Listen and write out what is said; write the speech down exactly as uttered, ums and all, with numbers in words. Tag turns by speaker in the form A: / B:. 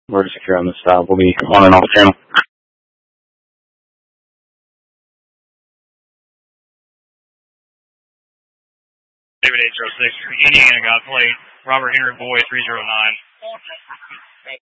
A: We're secure on the stop. We'll be on and off channel.
B: David eight zero six, Indiana got plate. Robert Henry Boy three zero nine.